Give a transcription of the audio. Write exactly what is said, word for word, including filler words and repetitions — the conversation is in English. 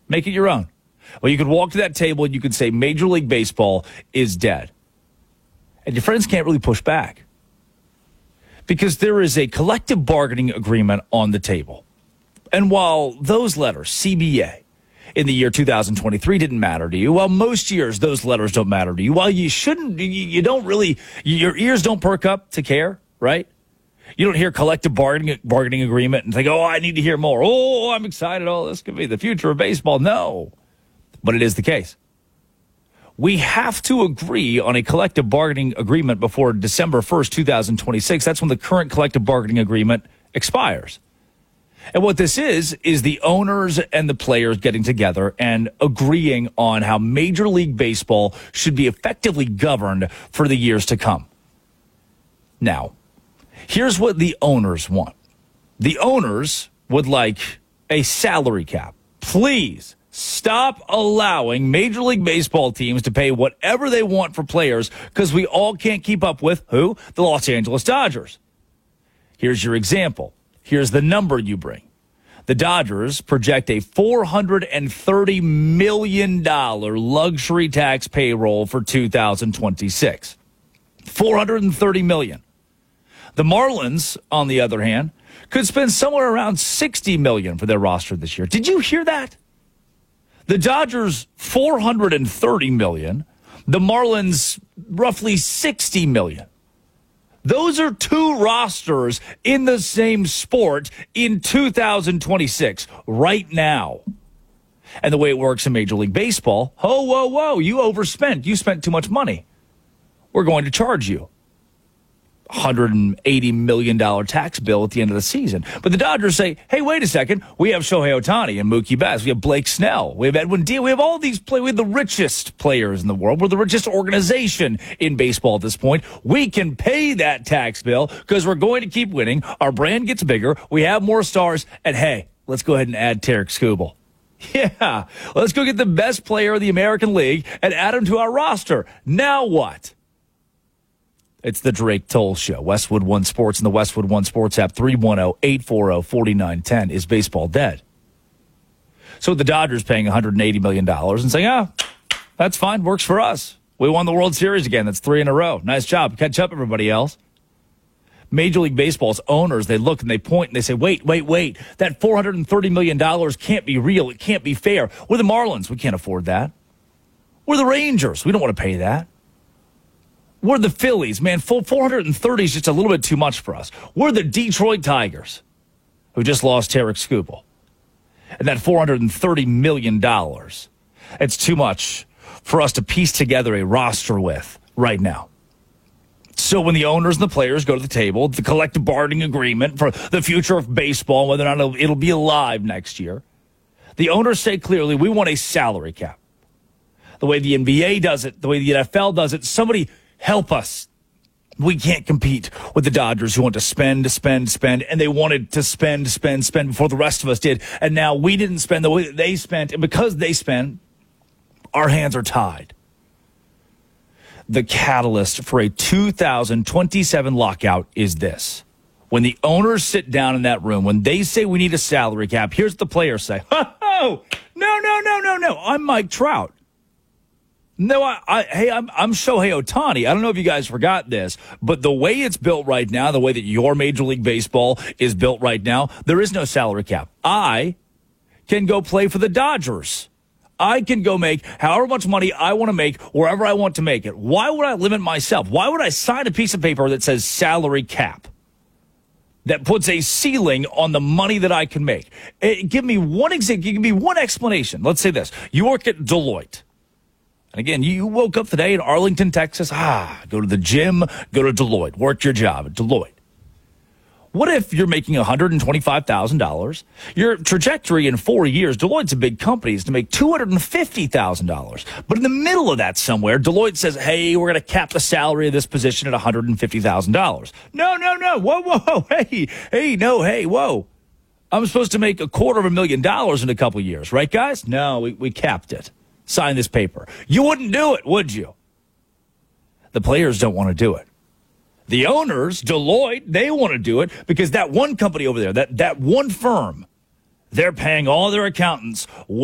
Make it your own. Well, you could walk to that table and you could say Major League Baseball is dead. And your friends can't really push back because there is a collective bargaining agreement on the table. And while those letters, C B A, in the year two thousand twenty-three didn't matter to you, while most years those letters don't matter to you, while you shouldn't, you, you don't really, your ears don't perk up to care, right? You don't hear collective bargaining, bargaining agreement and think, oh, I need to hear more. Oh, I'm excited. Oh, this could be the future of baseball. No, but it is the case. We have to agree on a collective bargaining agreement before December first, two thousand twenty-six. That's when the current collective bargaining agreement expires. And what this is, is the owners and the players getting together and agreeing on how Major League Baseball should be effectively governed for the years to come. Now, here's what the owners want. The owners would like a salary cap. Please stop allowing Major League Baseball teams to pay whatever they want for players because we all can't keep up with who? The Los Angeles Dodgers. Here's your example. Here's the number you bring. The Dodgers project a four hundred thirty million dollars luxury tax payroll for two thousand twenty-six. four hundred thirty million dollars. The Marlins, on the other hand, could spend somewhere around sixty million dollars for their roster this year. Did you hear that? The Dodgers, four hundred thirty million dollars. The Marlins, roughly sixty million dollars. Those are two rosters in the same sport in two thousand twenty-six, right now. And the way it works in Major League Baseball, oh, whoa, whoa, you overspent. You spent too much money. We're going to charge you one hundred eighty million dollars tax bill at the end of the season. But the Dodgers say, hey, wait a second. We have Shohei Ohtani and Mookie Betts. We have Blake Snell. We have Edwin Diaz. We have all these players. We have the richest players in the world. We're the richest organization in baseball at this point. We can pay that tax bill because we're going to keep winning. Our brand gets bigger. We have more stars. And, hey, let's go ahead and add Tarik Skubal. Yeah, let's go get the best player of the American League and add him to our roster. Now what? It's the Drake Toll Show. Westwood One Sports and the Westwood One Sports app. Three one zero, eight four zero, four nine one zero. Is baseball dead? So the Dodgers paying one hundred eighty million dollars and saying, ah, that's fine. Works for us. We won the World Series again. That's three in a row. Nice job. Catch up, everybody else. Major League Baseball's owners, they look and they point and they say, wait, wait, wait. That four hundred thirty million dollars can't be real. It can't be fair. We're the Marlins. We can't afford that. We're the Rangers. We don't want to pay that. We're the Phillies. Man, four hundred thirty is just a little bit too much for us. We're the Detroit Tigers, who just lost Tarik Skubal. And that four hundred thirty million dollars, it's too much for us to piece together a roster with right now. So when the owners and the players go to the table, the collective bargaining agreement for the future of baseball, whether or not it'll, it'll be alive next year, the owners say clearly, we want a salary cap. The way the N B A does it, the way the N F L does it, somebody help us. We can't compete with the Dodgers who want to spend, spend, spend, and they wanted to spend, spend, spend before the rest of us did. And now we didn't spend the way that they spent, and because they spend, our hands are tied. The catalyst for a two thousand twenty-seven lockout is this. When the owners sit down in that room, when they say we need a salary cap, here's what the players say. Oh, no, no, no, no, no. I'm Mike Trout. No, I, I, hey, I'm, I'm Shohei Ohtani. I don't know if you guys forgot this, but the way it's built right now, the way that your Major League Baseball is built right now, there is no salary cap. I can go play for the Dodgers. I can go make however much money I want to make wherever I want to make it. Why would I limit myself? Why would I sign a piece of paper that says salary cap that puts a ceiling on the money that I can make? It, give me one example. Give me one explanation. Let's say this. You work at Deloitte. And again, you woke up today in Arlington, Texas. Ah, go to the gym, go to Deloitte, work your job at Deloitte. What if you're making one hundred twenty-five thousand dollars? Your trajectory in four years, Deloitte's a big company, is to make two hundred fifty thousand dollars. But in the middle of that somewhere, Deloitte says, hey, we're going to cap the salary of this position at one hundred fifty thousand dollars. No, no, no. Whoa, whoa. Hey, hey, no, hey, whoa. I'm supposed to make a quarter of a million dollars in a couple of years, right, guys? No, we, we capped it. Sign this paper. You wouldn't do it, would you? The players don't want to do it. The owners, Deloitte, they want to do it because that one company over there, that, that one firm, they're paying all their accountants